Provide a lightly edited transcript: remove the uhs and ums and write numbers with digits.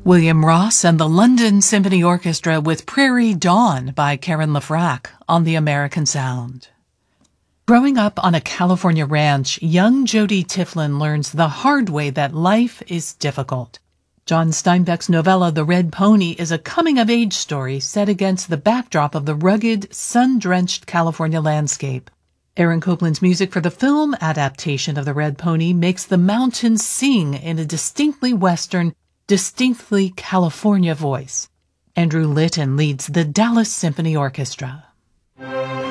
William Ross and the London Symphony Orchestra with Prairie Dawn by Karen LaFrac on the American Sound. Growing up on a California ranch, young Jody Tiflin learns the hard way that life is difficult. John Steinbeck's novella The Red Pony is a coming-of-age story set against the backdrop of the rugged, sun-drenched California landscape. Aaron Copland's music for the film adaptation of The Red Pony makes the mountains sing in a distinctly Western, distinctly California voice. Andrew Litton leads the Dallas Symphony Orchestra.